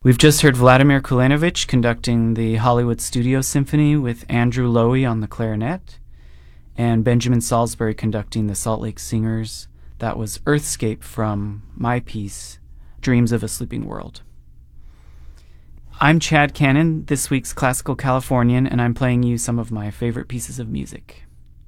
We've just heard Vladimir Kulenovich conducting the Hollywood Studio Symphony with Andrew Lowy on the clarinet, and Benjamin Salisbury conducting the Salt Lake Singers. That was Earthscape from my piece, Dreams of a Sleeping World. I'm Chad Cannon, this week's Classical Californian, and I'm playing you some of my favorite pieces of music.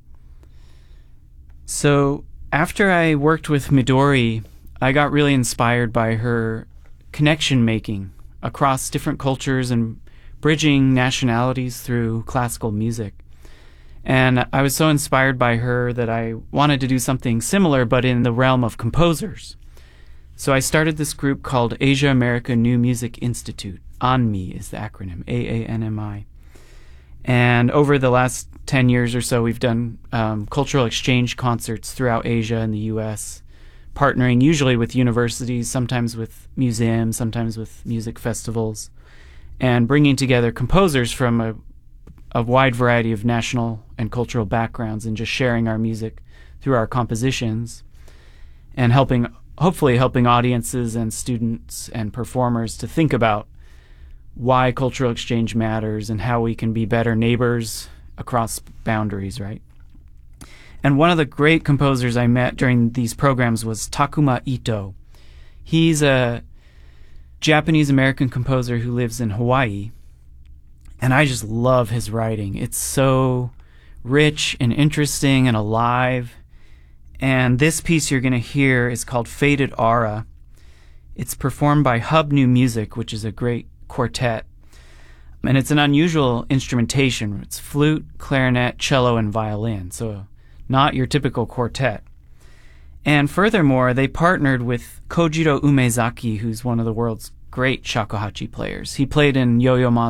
So, after I worked with Midori, I got really inspired by her connection making across different cultures and bridging nationalities through classical music. And I was so inspired by her that I wanted to do something similar, but in the realm of composers. So I started this group called Asia America New Music Institute. AANMI is the acronym, AANMI. And over the last 10 years or so, we've done cultural exchange concerts throughout Asia and the U.S., partnering usually with universities, sometimes with museums, sometimes with music festivals, and bringing together composers from a wide variety of national and cultural backgrounds and just sharing our music through our compositions and hopefully helping audiences and students and performers to think about why cultural exchange matters and how we can be better neighbors across boundaries, right? And one of the great composers I met during these programs was Takuma Ito. He's a Japanese-American composer who lives in Hawaii, and I just love his writing. It's so rich and interesting and alive. And this piece you're going to hear is called Faded Aura. It's performed by Hub New Music, which is a great quartet. And it's an unusual instrumentation. It's flute, clarinet, cello, and violin. So not your typical quartet. And furthermore, they partnered with Kojiro Umezaki, who's one of the world's great shakuhachi players. He played in Yo-Yo Ma